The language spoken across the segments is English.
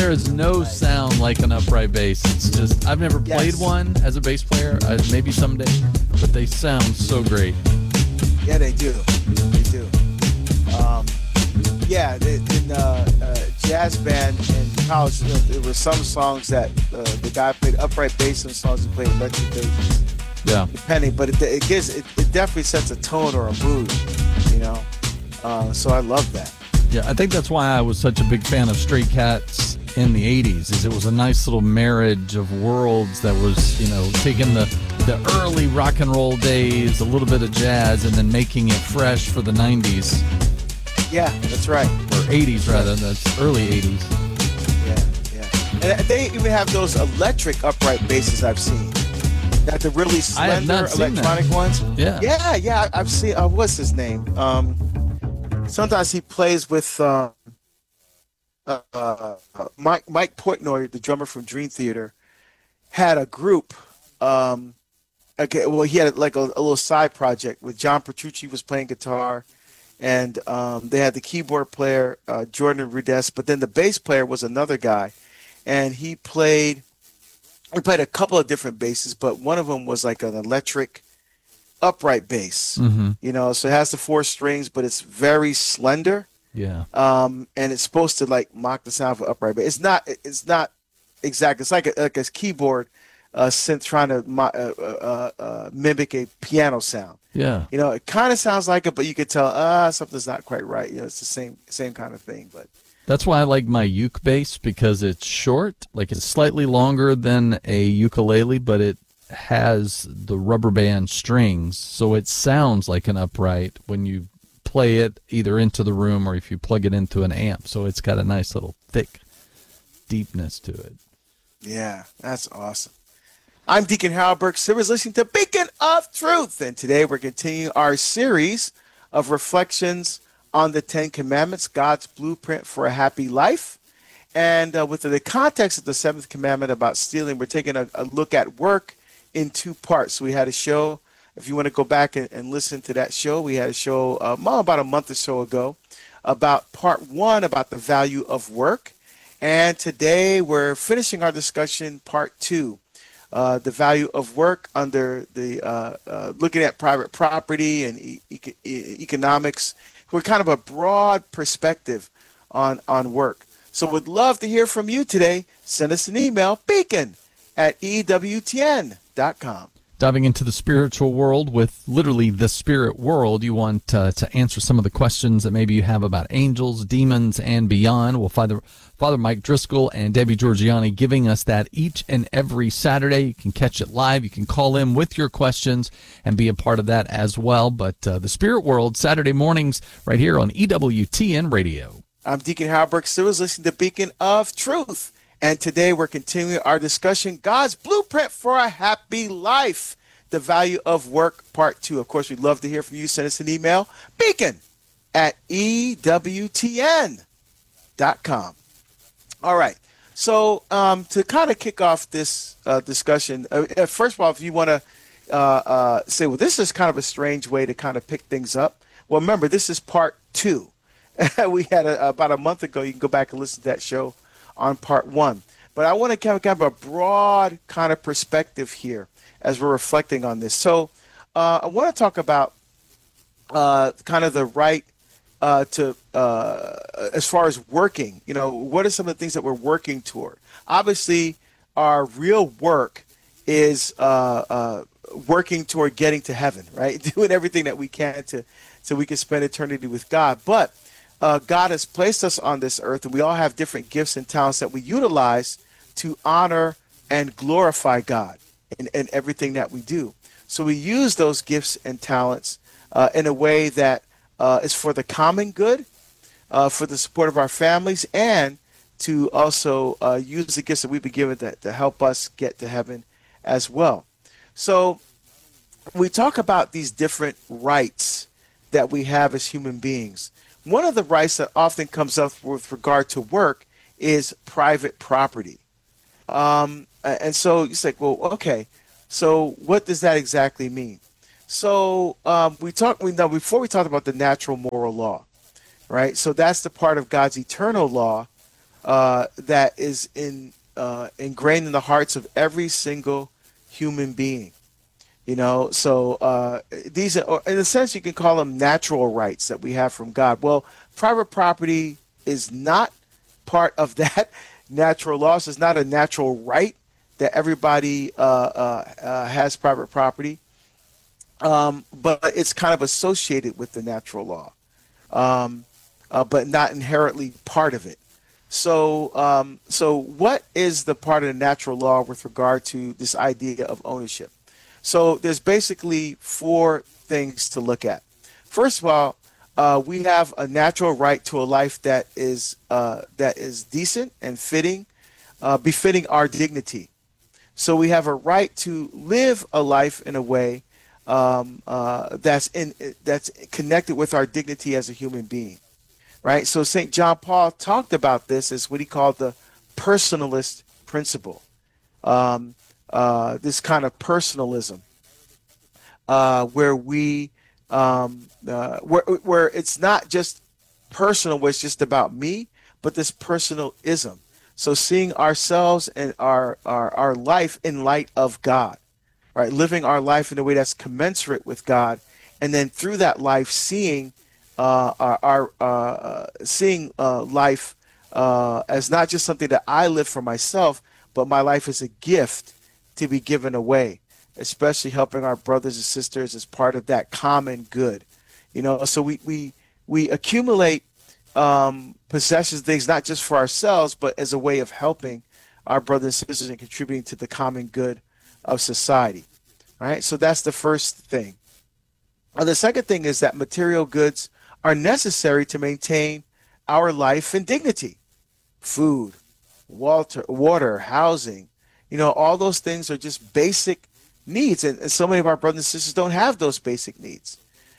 There is no sound like an upright bass. It's just, I've never played one as a bass player. Maybe someday, but they sound so great. Yeah, they do. They do. In jazz band in college, there were some songs that the guy played upright bass, and songs he played electric bass. Yeah. Depending, but it definitely sets a tone or a mood, so I love that. Yeah, I think that's why I was such a big fan of Stray Cats in the 80s, is it was a nice little marriage of worlds that was, taking the early rock and roll days, a little bit of jazz, and then making it fresh for the 90s. Yeah, that's right. Or 80s, rather. That's early 80s. Yeah. And they even have those electric upright basses I've seen. Got the really slender electronic ones. Yeah. Yeah. I've seen, what's his name? Sometimes he plays with Mike Portnoy, the drummer from Dream Theater, had a group. He had like a little side project with John Petrucci was playing guitar, and they had the keyboard player Jordan Rudess, but then the bass player was another guy, and he played a couple of different basses, but one of them was like an electric upright bass. Mm-hmm. So it has the 4 strings, but it's very slender. Yeah. And it's supposed to like mock the sound of an upright bass. It's not exact. It's like a keyboard synth trying to mimic a piano sound. Yeah. It kind of sounds like it, but you could tell something's not quite right. It's the same kind of thing. But that's why I like my uke bass, because it's short, like it's slightly longer than a ukulele, but it has the rubber band strings, so it sounds like an upright when you play it either into the room or if you plug it into an amp. So it's got a nice little thick deepness to it. Yeah, that's awesome. I'm Deacon Harold Burke Sivers, listening to Beacon of Truth, and today we're continuing our series of reflections on the 10 Commandments, God's blueprint for a happy life. And within the context of the 7th commandment about stealing, we're taking a look at work in 2 parts. We had a show, if you want to go back and listen to that show, we had a show about a month or so ago about part 1, about the value of work. And today we're finishing our discussion, part 2, the value of work under the looking at private property and economics. We're kind of a broad perspective on work. So we'd love to hear from you today. Send us an email, beacon@ewtn.com. Diving into the spiritual world with literally the spirit world, you want to answer some of the questions that maybe you have about angels, demons, and beyond. Well, Father Mike Driscoll and Debbie Georgiani giving us that each and every Saturday. You can catch it live. You can call in with your questions and be a part of that as well. But the spirit world, Saturday mornings right here on EWTN Radio. I'm Deacon Harold Burke Sivers, listening to Beacon of Truth. And today we're continuing our discussion, God's blueprint for a happy life, the value of work, part 2. Of course, we'd love to hear from you. Send us an email, beacon@ewtn.com. All right. So to kind of kick off this discussion, first of all, if you want to say, well, this is kind of a strange way to kind of pick things up. Well, remember, this is part 2. We had about a month ago. You can go back and listen to that show on part 1. But I want to kind of have a broad kind of perspective here as we're reflecting on this. So I want to talk about kind of the right to as far as working. What are some of the things that we're working toward? Obviously, our real work is working toward getting to heaven, right? Doing everything that we can so we can spend eternity with God. But God has placed us on this earth, and we all have different gifts and talents that we utilize to honor and glorify God in everything that we do. So we use those gifts and talents in a way that is for the common good, for the support of our families, and to also use the gifts that we've been given to help us get to heaven as well. So we talk about these different rights that we have as human beings. One of the rights that often comes up with regard to work is private property. And so it's like, well, okay, so what does that exactly mean? So before we talked about the natural moral law, right? So that's the part of God's eternal law that is ingrained in the hearts of every single human being. So these are, in a sense, you can call them natural rights that we have from God. Well, private property is not part of that natural law. So it's not a natural right that everybody has private property, but it's kind of associated with the natural law, but not inherently part of it. So what is the part of the natural law with regard to this idea of ownership? So there's basically four things to look at. First of all, we have a natural right to a life that is decent and befitting our dignity. So we have a right to live a life in a way that's connected with our dignity as a human being, right? So St. John Paul talked about this as what he called the personalist principle. This kind of personalism, where where it's not just personal, where it's just about me, but this personalism. So seeing ourselves and our life in light of God, right? Living our life in a way that's commensurate with God, and then through that life, seeing life as not just something that I live for myself, but my life is a gift to be given away, especially helping our brothers and sisters as part of that common good. So we accumulate possessions, things not just for ourselves, but as a way of helping our brothers and sisters and contributing to the common good of society. All right, so that's the first thing. The second thing is that material goods are necessary to maintain our life and dignity. Food, water, housing, all those things are just basic needs. And so many of our brothers and sisters don't have those basic needs.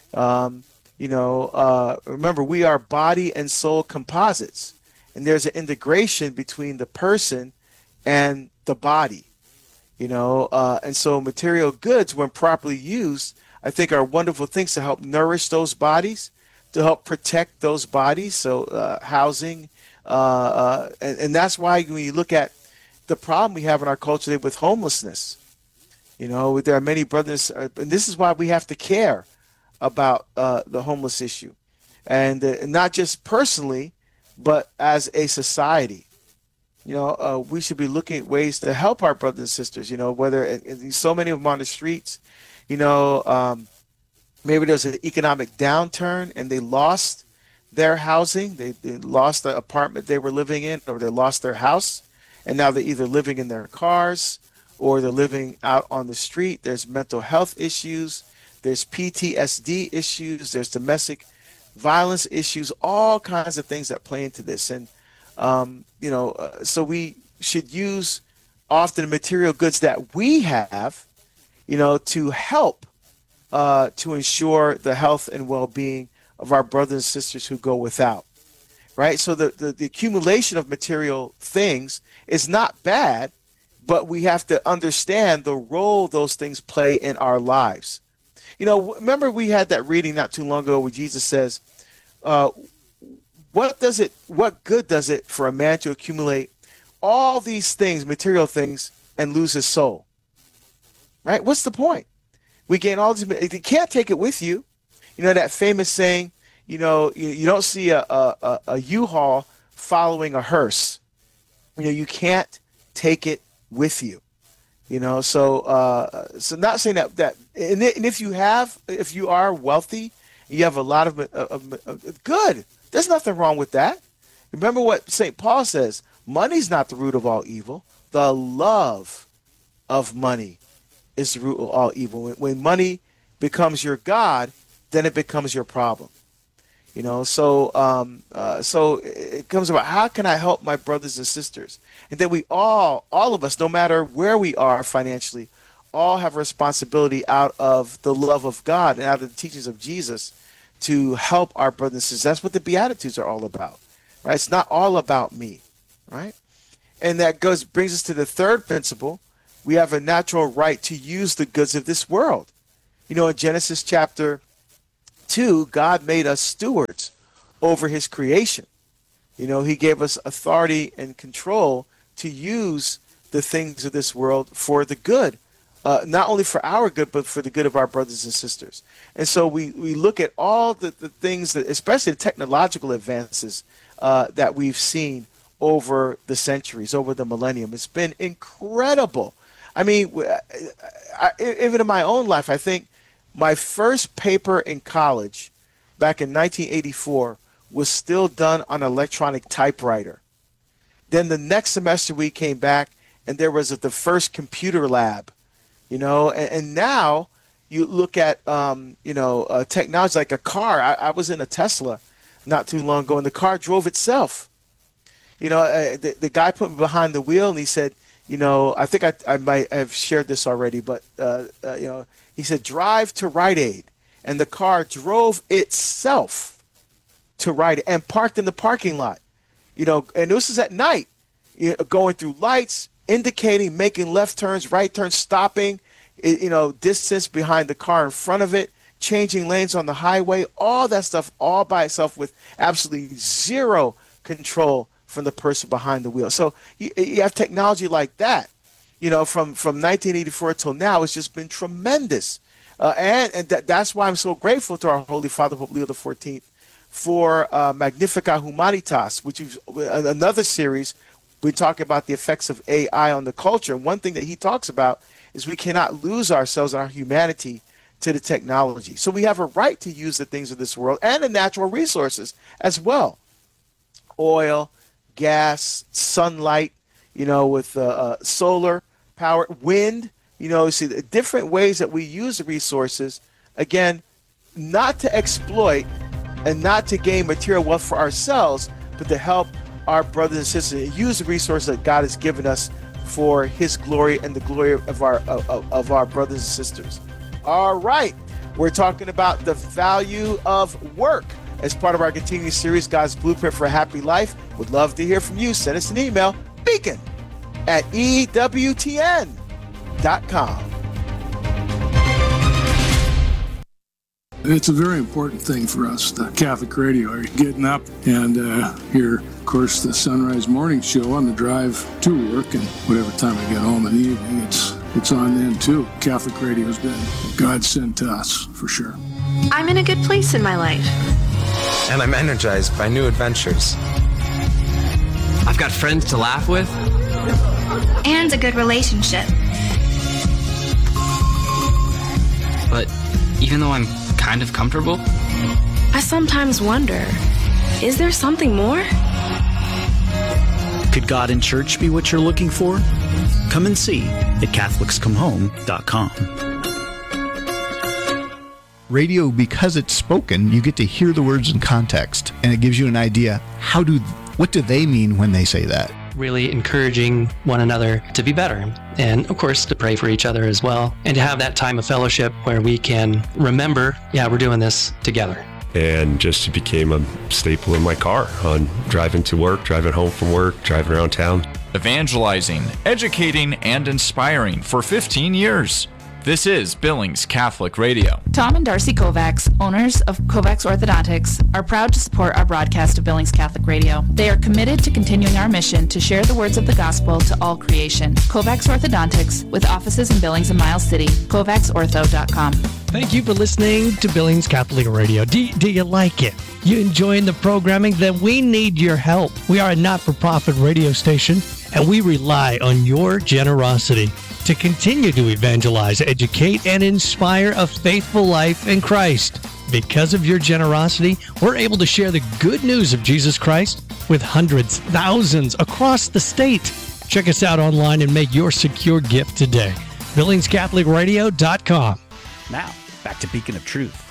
Remember, we are body and soul composites, and there's an integration between the person and the body. And so material goods, when properly used, I think are wonderful things to help nourish those bodies, to help protect those bodies. So housing, and that's why when you look at the problem we have in our culture with homelessness, there are many brothers, and this is why we have to care about the homeless issue, and not just personally, but as a society. We should be looking at ways to help our brothers and sisters, whether and so many of them on the streets, maybe there's an economic downturn and they lost their housing. They lost the apartment they were living in, or they lost their house. And now they're either living in their cars or they're living out on the street. There's mental health issues. There's PTSD issues. There's domestic violence issues, all kinds of things that play into this. And so we should use often material goods that we have, to help to ensure the health and well-being of our brothers and sisters who go without, right? So the accumulation of material things is not bad, but we have to understand the role those things play in our lives. Remember we had that reading not too long ago where Jesus says, what good does it for a man to accumulate all these things, material things, and lose his soul? Right? What's the point? We gain all these, you can't take it with you. That famous saying, you don't see a U-Haul following a hearse. You can't take it with you. So not saying that and if you are wealthy, you have a lot of good. There's nothing wrong with that. Remember what St. Paul says, money's not the root of all evil. The love of money is the root of all evil. When money becomes your God, then it becomes your problem. So it comes about, how can I help my brothers and sisters? And then we all of us, no matter where we are financially, all have a responsibility out of the love of God and out of the teachings of Jesus to help our brothers and sisters. That's what the Beatitudes are all about, right? It's not all about me, right? And that brings us to the third principle. We have a natural right to use the goods of this world. In Genesis chapter 2, God made us stewards over his creation. He gave us authority and control to use the things of this world for the good, not only for our good, but for the good of our brothers and sisters. And so we look at all the things that, especially the technological advances that we've seen over the centuries, over the millennium. It's been incredible. I mean, even in my own life, I think my first paper in college back in 1984 was still done on an electronic typewriter. Then the next semester we came back and there was the first computer lab, and now you look at, technology like a car. I was in a Tesla not too long ago and the car drove itself. The guy put me behind the wheel and he said, I think I might have shared this already, but, he said, drive to Rite Aid. And the car drove itself to Rite Aid and parked in the parking lot. And this is at night, going through lights, indicating, making left turns, right turns, stopping, distance behind the car in front of it, changing lanes on the highway, all that stuff all by itself with absolutely zero control from the person behind the wheel. So you have technology like that, from 1984 till now. It's just been tremendous. And that's why I'm so grateful to our Holy Father, Pope Leo XIV, for Magnificat Humanitas, which is another series. We talk about the effects of AI on the culture. One thing that he talks about is we cannot lose ourselves and our humanity to the technology. So we have a right to use the things of this world and the natural resources as well. Oil, gas, sunlight, with solar power, wind, see the different ways that we use the resources, again, not to exploit and not to gain material wealth for ourselves, but to help our brothers and sisters use the resources that God has given us for his glory and the glory of our brothers and sisters. All right. We're talking about the value of work as part of our continuing series, God's Blueprint for a Happy Life. Would love to hear from you. Send us an email, beacon@ewtn.com. It's a very important thing for us, the Catholic radio. You're getting up and hear, of course, the Sunrise Morning Show on the drive to work, and whatever time I get home in the evening, it's on then too. Catholic radio has been God sent to us, for sure. I'm in a good place in my life. And I'm energized by new adventures. I've got friends to laugh with. And a good relationship. But even though I'm kind of comfortable, I sometimes wonder, is there something more? Could God and church be what you're looking for? Come and see at CatholicsComeHome.com. Radio, because it's spoken, you get to hear the words in context, and it gives you an idea what do they mean when they say that. Really encouraging one another to be better, and of course to pray for each other as well, and to have that time of fellowship where we can remember, we're doing this together. And just became a staple in my car on driving to work, driving home from work, driving around town. Evangelizing, educating, and inspiring for 15 years. This is Billings Catholic Radio. Tom and Darcy Kovacs, owners of Kovacs Orthodontics, are proud to support our broadcast of Billings Catholic Radio. They are committed to continuing our mission to share the words of the gospel to all creation. Kovacs Orthodontics, with offices in Billings and Miles City. KovacsOrtho.com. Thank you for listening to Billings Catholic Radio. Do you like it? You enjoying the programming? Then we need your help. We are a not-for-profit radio station, and we rely on your generosity to continue to evangelize, educate, and inspire a faithful life in Christ. Because of your generosity, we're able to share the good news of Jesus Christ with hundreds, thousands across the state. Check us out online and make your secure gift today. BillingsCatholicRadio.com. Now, back to Beacon of Truth.